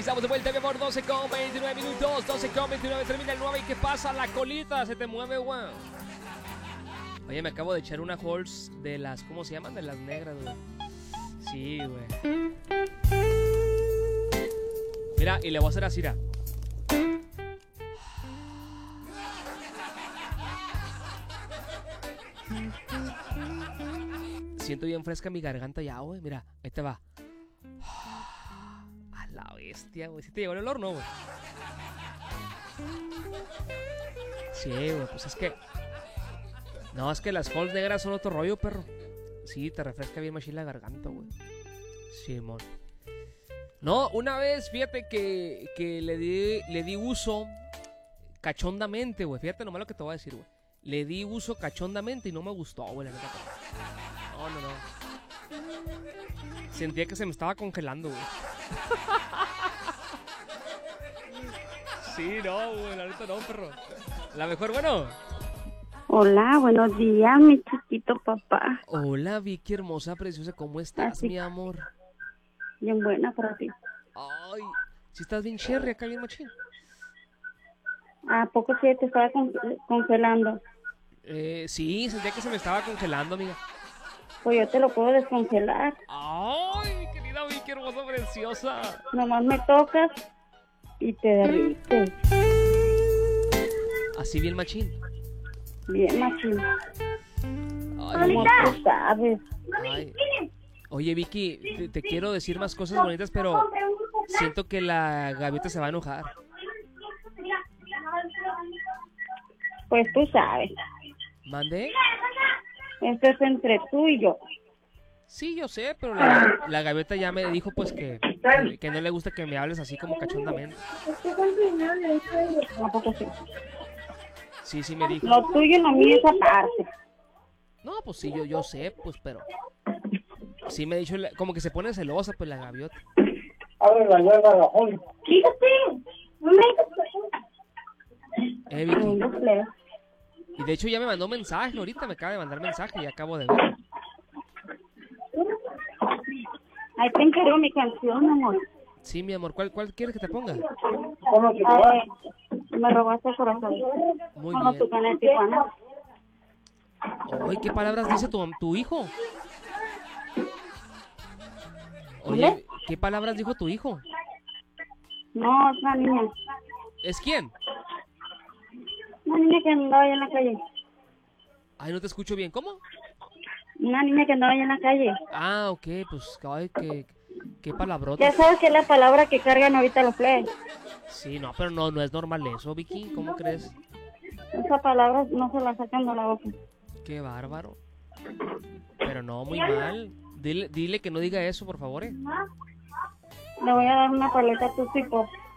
estamos de vuelta, mi amor. 12:29 minutos. 12:29 termina el 9. ¿Y qué pasa? La colita se te mueve, güey. Oye, me acabo de echar una Halls de las... ¿Cómo se llaman? De las negras, güey. Sí, güey. Mira, y le voy a hacer así, mira. Siento bien fresca mi garganta ya, güey. Mira, ahí te va. A la bestia, güey. ¿Sí te llegó el olor, no, güey? Sí, güey, pues es que... No, es que las Halls negras son otro rollo, perro. Sí, te refresca bien machín la garganta, güey. Simón. No, una vez, fíjate que le di uso cachondamente, güey. Fíjate nomás lo que te voy a decir, güey. Le di uso cachondamente y no me gustó, güey, la neta. No. Sentía que se me estaba congelando, güey. Sí, no, güey, la neta no, perro. La mejor, bueno. Hola, buenos días, mi chiquito papá. Hola, Vicky, hermosa, preciosa, ¿cómo estás, Así. mi amor? Bien buena para ti. Ay, si estás bien cherry acá, bien machín. ¿A poco sí te estaba congelando? Sí, sentía que se me estaba congelando, amiga. Pues yo te lo puedo descongelar. Ay, querida Vicky, hermosa, preciosa. Nomás me tocas y te derrites. Así bien machín. Bien, machín. Ay, Como tú sabes. ay. Oye, Vicky, te quiero decir más cosas bonitas, pero siento que la gaviota se va a enojar. Pues tú sabes. ¿Mande? Esto es entre tú y yo. Sí, yo sé, pero la gaviota ya me dijo pues que no le gusta que me hables así como cachondamente. ¿A poco sí? Sí, me dijo. Lo tuyo no mide esa parte. No, pues sí, yo sé, pues, pero... Sí me ha dicho, como que se pone celosa, pues, la gaviota. Abre la llave a la joven. Fíjate. Vicky. Y de hecho ya me mandó un mensaje, ahorita me acaba de mandar mensaje y acabo de ver. Ahí te encargo mi canción, amor. Sí, mi amor, ¿cuál quieres que te ponga? Me robaste el corazón. Muy Como bien. tu canal Tijuana. Oye, ¿qué palabras dice tu hijo? ¿Dónde? Oye, ¿qué palabras dijo tu hijo? No, es una niña. ¿Es quién? Una niña que andaba allá en la calle. Ay, no te escucho bien, ¿cómo? Una niña que andaba allá en la calle. Ah, ok, pues, ay, qué palabrotas. Ya sabes que es la palabra que cargan ahorita los plebes. Sí, no, pero no es normal eso, Vicky, ¿cómo crees? Esa palabra no se la sacan de la boca. Qué bárbaro. Pero no, muy mal. Dile que no diga eso, por favor, Le voy a dar una paleta a tu tipo.